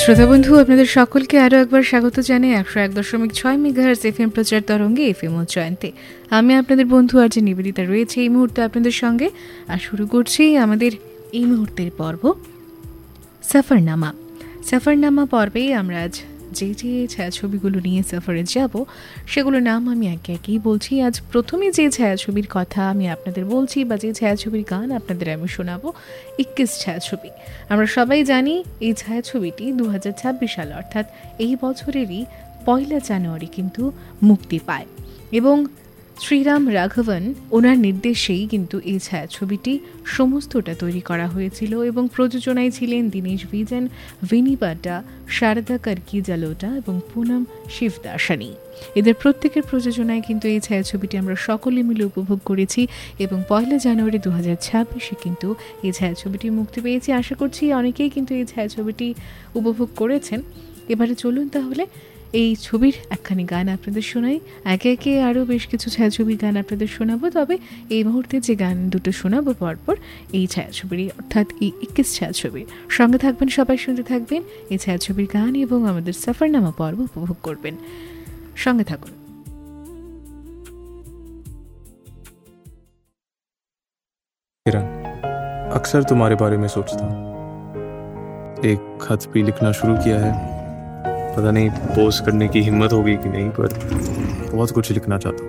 শ্রোতা বন্ধু, আপনাদের সকলকে আরও একবার স্বাগত জানাই 101.6 মেগাহার্টজ এফএম প্রচার তরঙ্গে এফএম উচ্চায়ন্তে। আমি আপনাদের বন্ধু আর যে নিবেদিতা রয়েছে এই মুহূর্তে আপনাদের সঙ্গে। আর শুরু করছি আমাদের এই মুহূর্তের পর্ব সফরনামা। সফরনামা পর্বে আমরা আজ যে যে ছায়াছবিগুলো নিয়ে সফরে যাব সেগুলোর নাম আমি একে একেই বলছি। আজ প্রথমে যে ছায়াছবির কথা আমি আপনাদের বলছি বা যে ছায়াছবির গান আপনাদের আমি শোনাবো, 21 ছায়াছবি। আমরা সবাই জানি এই ছায়াছবিটি 2026 সাল অর্থাৎ এই বছরেরই 1 জানুয়ারি কিন্তু মুক্তি পায় এবং শ্রীরাম রাঘবন ওনার নির্দেশেই কিন্তু এই ছায়াছবিটি সমস্তটা তৈরি করা হয়েছিল এবং প্রযোজনায় ছিলেন দীনেশ বিজন, ভিনি পাড্ডা, শারদা কার্কি জালোটা এবং পুনম শিবদাসানী। এদের প্রত্যেকের প্রযোজনায় কিন্তু এই ছায়াছবিটি আমরা সকলে মিলে উপভোগ করেছি এবং 1 জানুয়ারি 2026 কিন্তু এই ছায়াছবিটি মুক্তি পেয়েছে। আশা করছি অনেকেই কিন্তু এই ছায়াছবিটি উপভোগ করেছেন। এবারে চলুন তাহলে এই ছবির একখানি গান আপনাদের শোনাই। একে একে আরও বেশ কিছু ছায়াছবির গান আপনাদের শোনাবো, তবে এই মুহূর্তে যে গান দুটো শোনাবো পরপর এই ছায়াছবিরই অর্থাৎ এই 21 ছায়াছবির। সঙ্গে থাকবেন, সবাই শুনতে থাকবেন এই ছায়াছবির গান এবং আমাদের সফরনামা পর্ব উপভোগ করবেন। সঙ্গে থাকুন। किरण, अक्सर तुम्हारे बारे में सोचता हूँ। एक खत भी लिखना शुरू किया है, पता नहीं पोस्ट करने की हिम्मत होगी कि नहीं, पर बहुत कुछ लिखना चाहता